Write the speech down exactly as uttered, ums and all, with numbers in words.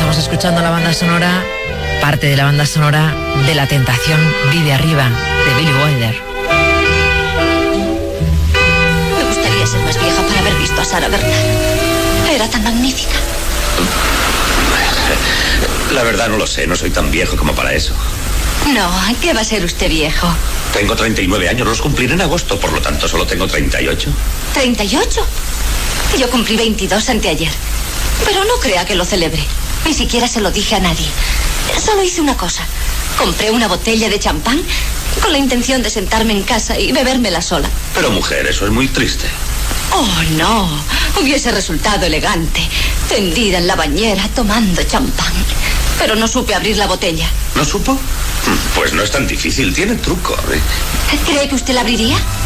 Estamos escuchando la banda sonora, parte de la banda sonora de La Tentación Vive Arriba, de Billy Wilder. Me gustaría ser más vieja para haber visto a Sarah Bernhardt. Era tan magnífica. La verdad no lo sé, no soy tan viejo como para eso. No, ¿qué va a ser usted viejo? Tengo treinta y nueve años, los cumpliré en agosto, por lo tanto solo tengo treinta y ocho. ¿treinta y ocho? Yo cumplí veintidós anteayer. Pero no crea que lo celebre. Ni siquiera se lo dije a nadie. Solo hice una cosa. Compré una botella de champán con la intención de sentarme en casa y bebérmela sola. Pero mujer, eso es muy triste. Oh, no. Hubiese resultado elegante. Tendida en la bañera tomando champán. Pero no supe abrir la botella. ¿No supo? Pues no es tan difícil, tiene truco, ¿eh? ¿Cree que usted la abriría?